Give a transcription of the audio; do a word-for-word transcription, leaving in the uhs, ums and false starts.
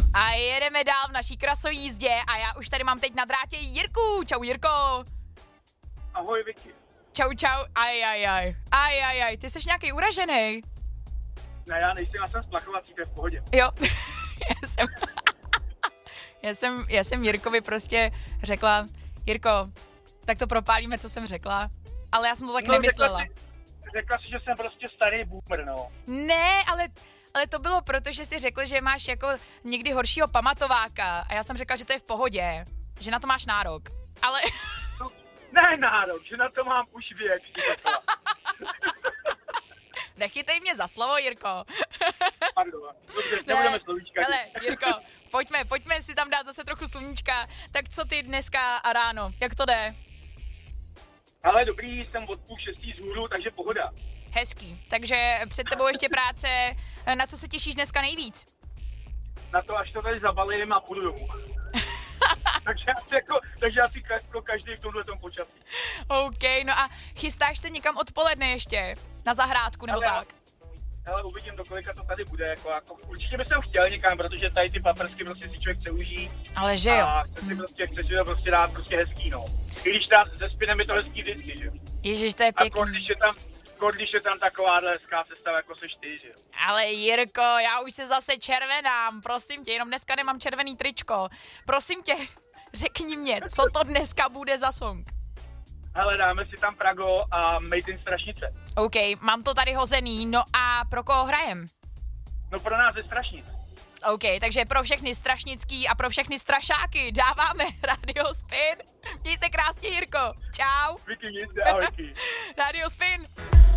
A jedeme dál v naší krasojízdě a já už tady mám teď na drátě Jirku. Čau Jirko. Ahoj Vicky. Čau čau, aj aj aj, aj aj aj, ty jsi nějaký uražený? Ne, já nejsem, já jsem splachovací, to je v pohodě. Jo, já jsem, já jsem, já jsem Jirkovi prostě řekla, Jirko, tak to propálíme, co jsem řekla, ale já jsem to tak no, nemyslela. Řekla si, řekla si, že jsem prostě starý boomer, no. Ne, ale, ale to bylo proto, že jsi řekl, že máš jako někdy horšího pamatováka a já jsem řekla, že to je v pohodě, že na to máš nárok, ale... No, ne nárok, že na to mám už věk. Nechytej mě za slovo, Jirko. Pardon, dobře, nebudeme slovíčka. Hele, Jirko, pojďme, pojďme si tam dát zase trochu sluníčka. Tak co ty dneska a ráno, jak to jde? Ale dobrý, jsem od půl šestý zhůru, takže pohoda. Hezký, takže před tebou ještě práce. Na co se těšíš dneska nejvíc? Na to, až to tady zabalím a půjdu domů. takže, asi jako, takže asi jako každý v tomhletom počasí. OK, no a chystáš se někam odpoledne ještě? Na zahrádku nebo ale, tak? Ale uvidím, do kolika to tady bude. Jako, jako, určitě bych jsem chtěl někam, protože tady ty paprsky prostě si člověk chce užít. Ale že jo. A chce si prostě, chce si to prostě dát prostě hezký, no. I když tam se spinem je to hezký vždycky, že jo. Ježiš, to je A pěkný. když je tam, když je tam takováhle hezká sestava, jako seš ty, že jo. Ale Jirko, já už se zase červenám, prosím tě, jenom dneska nemám červený tričko. Prosím tě, řekni mě, co to dneska bude za song? Hele, dáme si tam Prago a Made in Strašnice. OK, mám to tady hozený, no a pro koho hrajem? No pro nás je Strašnic. OK, takže pro všechny strašnický a pro všechny strašáky dáváme Radio Spin. Měj se krásně, Jirko. Čau. Vicky, nic, ahojky. Radio Spin.